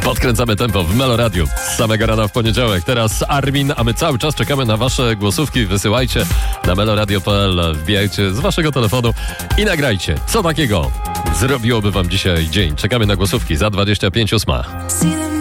Podkręcamy tempo w Melo Radio z samego rana w poniedziałek. Teraz Armin, a my cały czas czekamy na wasze głosówki. Wysyłajcie na meloradio.pl, wbijajcie z waszego telefonu i nagrajcie. Co takiego zrobiłoby wam dzisiaj dzień? Czekamy na głosówki za 25:08.